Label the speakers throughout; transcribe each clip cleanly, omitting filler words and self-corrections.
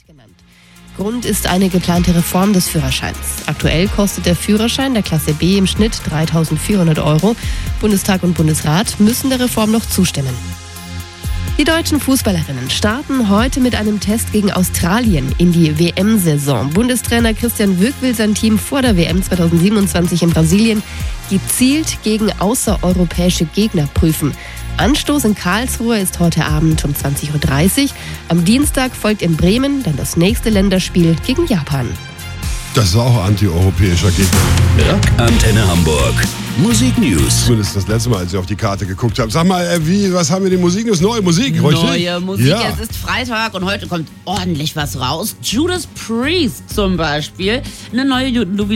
Speaker 1: genannt. Grund ist eine geplante Reform des Führerscheins. Aktuell kostet der Führerschein der Klasse B im Schnitt 3.400 €. Bundestag und Bundesrat müssen der Reform noch zustimmen. Die deutschen Fußballerinnen starten heute mit einem Test gegen Australien in die WM-Saison. Bundestrainer Christian Wück will sein Team vor der WM 2027 in Brasilien gezielt gegen außereuropäische Gegner prüfen. Anstoß in Karlsruhe ist heute Abend um 20.30 Uhr. Am Dienstag folgt in Bremen dann das nächste Länderspiel gegen Japan.
Speaker 2: Das ist auch anti-europäischer Gegner.
Speaker 3: Rockantenne Hamburg. Musik News.
Speaker 2: Zumindest das letzte Mal, als ich auf die Karte geguckt habe. Sag mal, was haben wir denn Musik News? Neue Musik, richtig?
Speaker 4: Neue Musik.
Speaker 2: Ja.
Speaker 4: Es ist Freitag und heute kommt ordentlich was raus. Judas Priest zum Beispiel. Eine neue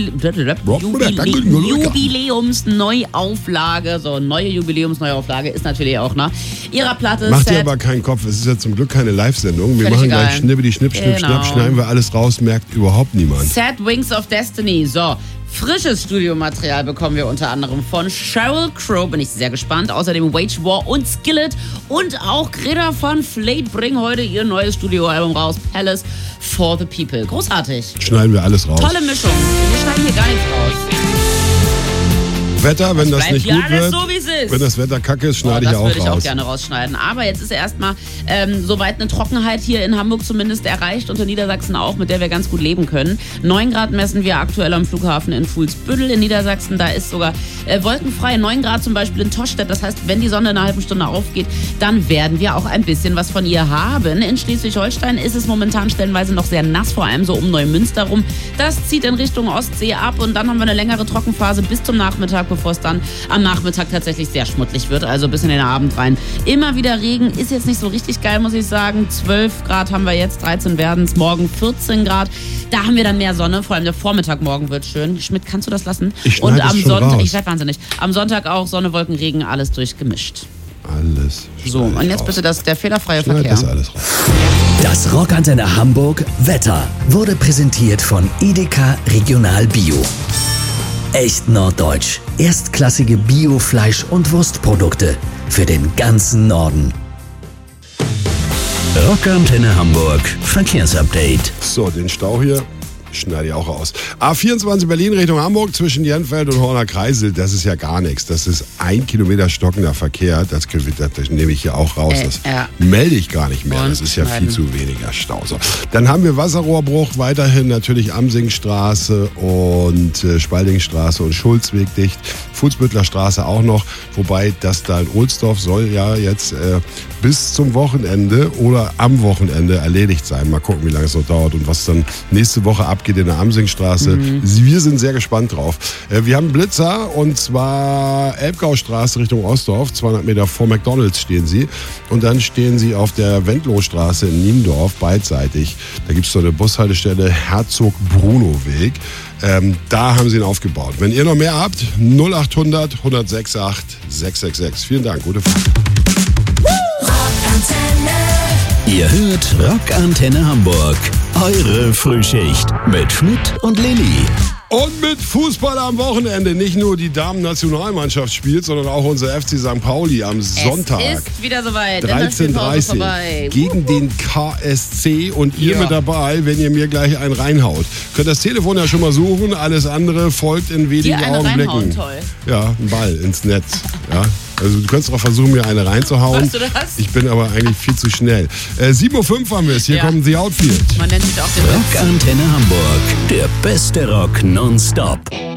Speaker 4: Jubiläumsneuauflage. So, neue Jubiläumsneuauflage ist natürlich auch, ne? Ihrer Platte.
Speaker 2: Macht dir aber keinen Kopf. Es ist ja zum Glück keine Live-Sendung. Wir
Speaker 4: Völlig
Speaker 2: machen
Speaker 4: egal.
Speaker 2: gleich Schnippidi, Schnipp, Schnipp,
Speaker 4: Genau.
Speaker 2: Schnapp, schneiden wir alles raus, merkt überhaupt niemand.
Speaker 4: Sad Wings of Destiny. So, frisches Studiomaterial bekommen wir unter anderem von Sheryl Crow. Bin ich sehr gespannt. Außerdem Wage War und Skillet. Und auch Greta van Fleet bringen heute ihr neues Studioalbum raus. Palace for the People. Großartig.
Speaker 2: Schneiden wir alles raus.
Speaker 4: Tolle Mischung. Wir schneiden hier gar nichts raus.
Speaker 2: Wetter, wenn das
Speaker 4: Bleibt
Speaker 2: nicht
Speaker 4: ja
Speaker 2: gut
Speaker 4: alles
Speaker 2: wird,
Speaker 4: so, wie es ist.
Speaker 2: wenn das Wetter kacke ist, schneide ich
Speaker 4: das
Speaker 2: auch
Speaker 4: würde ich auch
Speaker 2: raus.
Speaker 4: gerne rausschneiden. Aber jetzt ist erstmal soweit eine Trockenheit hier in Hamburg zumindest erreicht und in Niedersachsen auch, mit der wir ganz gut leben können. 9 Grad messen wir aktuell am Flughafen in Fuhlsbüttel in Niedersachsen. Da ist sogar wolkenfrei. 9 Grad zum Beispiel in Tostedt. Das heißt, wenn die Sonne in einer halben Stunde aufgeht, dann werden wir auch ein bisschen was von ihr haben. In Schleswig-Holstein ist es momentan stellenweise noch sehr nass, vor allem so um Neumünster rum. Das zieht in Richtung Ostsee ab und dann haben wir eine längere Trockenphase bis zum Nachmittag, bevor es dann am Nachmittag tatsächlich sehr schmutzig wird, also bis in den Abend rein. Immer wieder Regen, ist jetzt nicht so richtig geil, muss ich sagen. 12 Grad haben wir jetzt, 13 werden es, morgen 14 Grad. Da haben wir dann mehr Sonne, vor allem der Vormittag morgen wird schön. Schmidt, kannst du das lassen?
Speaker 2: Ich schneide
Speaker 4: und
Speaker 2: es
Speaker 4: am
Speaker 2: schon
Speaker 4: Sonntag,
Speaker 2: raus.
Speaker 4: ich werde wahnsinnig, am Sonntag auch Sonne, Wolken, Regen, alles durchgemischt.
Speaker 2: Alles.
Speaker 4: So, und jetzt bitte der fehlerfreie
Speaker 2: Schneid
Speaker 4: Verkehr.
Speaker 2: das alles raus.
Speaker 3: Das Rockantenne Hamburg Wetter wurde präsentiert von Edeka Regional Bio. Echt norddeutsch. Erstklassige Bio-Fleisch- und Wurstprodukte für den ganzen Norden. Rockantenne Hamburg Verkehrsupdate.
Speaker 2: So, den Stau hier schneide ich auch raus. A24 Berlin Richtung Hamburg zwischen Jenfeld und Horner Kreisel, das ist ja gar nichts. Das ist 1 Kilometer stockender Verkehr. Das nehme ich hier auch raus. Das
Speaker 4: ja.
Speaker 2: melde ich gar nicht mehr.
Speaker 4: Und
Speaker 2: Das ist ja viel
Speaker 4: schneiden.
Speaker 2: zu weniger Stau. So. Dann haben wir Wasserrohrbruch, weiterhin natürlich Amsingstraße und Spaldingstraße und Schulzweg dicht. Fuhlsbüttler Straße auch noch, wobei das da in Ohlsdorf soll ja jetzt bis zum Wochenende oder am Wochenende erledigt sein. Mal gucken, wie lange es noch dauert und was dann nächste Woche abgeht in der Amsingstraße. Wir sind sehr gespannt drauf. Wir haben Blitzer und zwar Elbgaustraße Richtung Ostdorf, 200 Meter vor McDonalds stehen sie und dann stehen sie auf der Wendlohstraße in Niendorf beidseitig. Da gibt es so eine Bushaltestelle Herzog-Bruno-Weg. Da haben sie ihn aufgebaut. Wenn ihr noch mehr habt, 0800 106 666. Vielen Dank, gute Fahrt.
Speaker 3: Ihr hört Rockantenne Hamburg. Eure Frühschicht mit Schmidt und Lilly.
Speaker 2: Und mit Fußball am Wochenende. Nicht nur die Damen-Nationalmannschaft spielt, sondern auch unser FC St. Pauli am Sonntag.
Speaker 4: Es ist wieder soweit. Länderspielpause
Speaker 2: 13:30
Speaker 4: vorbei.
Speaker 2: gegen den KSC und ihr
Speaker 4: Ja.
Speaker 2: mit dabei, wenn ihr mir gleich einen reinhaut. Könnt das Telefon ja schon mal suchen, alles andere folgt in wenigen
Speaker 4: Dir eine
Speaker 2: Augenblicken.
Speaker 4: reinhauen, toll.
Speaker 2: Ja, ein Ball ins Netz. Ja. Also du könntest auch versuchen, mir eine reinzuhauen.
Speaker 4: Machst du das?
Speaker 2: Ich bin aber eigentlich viel zu schnell. 7:05 Uhr haben wir es. Hier
Speaker 4: Ja.
Speaker 2: kommen The Outfield.
Speaker 4: Man nennt sich auch den
Speaker 3: Rockantenne Hamburg. Der beste Rock nonstop.